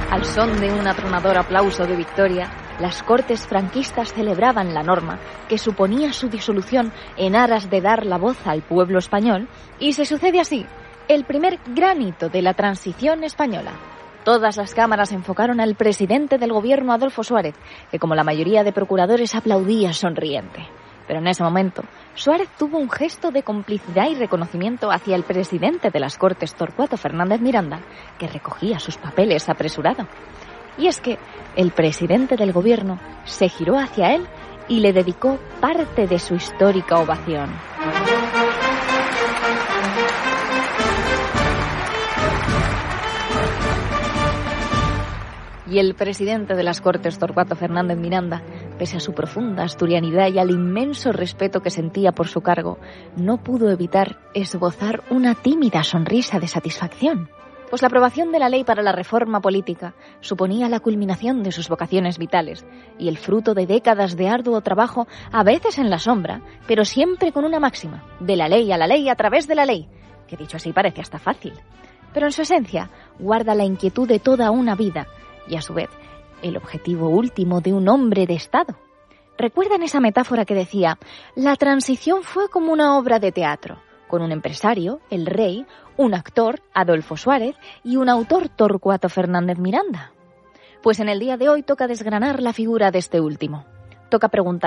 Al son de un atronador aplauso de victoria, las Cortes franquistas celebraban la norma que suponía su disolución en aras de dar la voz al pueblo español, y se sucede así el primer gran hito de la transición española. Todas las cámaras enfocaron al presidente del gobierno, Adolfo Suárez, que como la mayoría de procuradores aplaudía sonriente. Pero en ese momento, Suárez tuvo un gesto de complicidad y reconocimiento hacia el presidente de las Cortes, Torcuato Fernández Miranda, que recogía sus papeles apresurado. Y es que el presidente del gobierno se giró hacia él y le dedicó parte de su histórica ovación. Y el presidente de las Cortes, Torcuato Fernández Miranda, pese a su profunda asturianidad y al inmenso respeto que sentía por su cargo, no pudo evitar esbozar una tímida sonrisa de satisfacción, pues la aprobación de la ley para la reforma política suponía la culminación de sus vocaciones vitales y el fruto de décadas de arduo trabajo, a veces en la sombra, pero siempre con una máxima: de la ley a través de la ley, que dicho así parece hasta fácil, pero en su esencia guarda la inquietud de toda una vida y a su vez el objetivo último de un hombre de Estado. ¿Recuerdan esa metáfora que decía: la transición fue como una obra de teatro, con un empresario, el rey, un actor, Adolfo Suárez, y un autor, Torcuato Fernández Miranda? Pues en el día de hoy toca desgranar la figura de este último. Toca preguntar